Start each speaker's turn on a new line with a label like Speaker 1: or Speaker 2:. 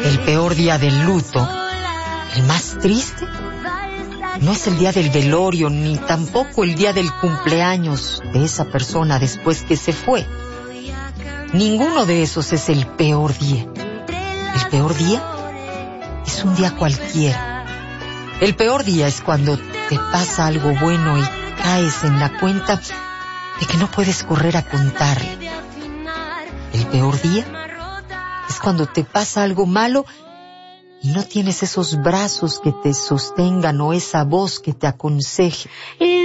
Speaker 1: El peor día del luto, el más triste, no es el día del velorio ni tampoco el día del cumpleaños de esa persona después que se fue. Ninguno de esos es el peor día. El peor día es un día cualquiera. El peor día es cuando te pasa algo bueno y caes en la cuenta de que no puedes correr a contarle. El peor día es cuando te pasa algo malo y no tienes esos brazos que te sostengan o esa voz que te aconseje.